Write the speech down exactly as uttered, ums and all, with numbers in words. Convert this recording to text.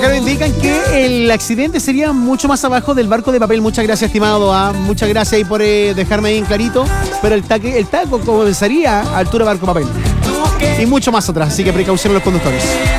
acá me indican que el accidente sería mucho más abajo del barco de papel. Muchas gracias, estimado. ¿ah? Muchas gracias ahí por eh, dejarme ahí en clarito. Pero el, taque, el taco comenzaría a altura barco papel. Y mucho más atrás, así que precaución a los conductores.